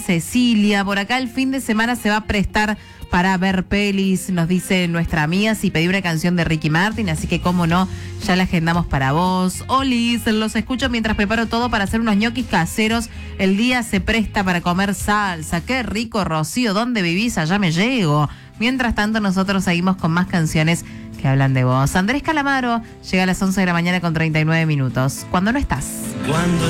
Cecilia. Por acá el fin de semana se va a prestar para ver pelis, nos dice nuestra amiga, si pedí una canción de Ricky Martin, así que cómo no, ya la agendamos para vos. Olis, los escucho mientras preparo todo para hacer unos ñoquis caseros. El día se presta para comer salsa. Qué rico, Rocío, ¿dónde vivís? Allá me llego. Mientras tanto, nosotros seguimos con más canciones que hablan de vos. Andrés Calamaro llega a las 11 de la mañana con 39 minutos. Cuando no estás.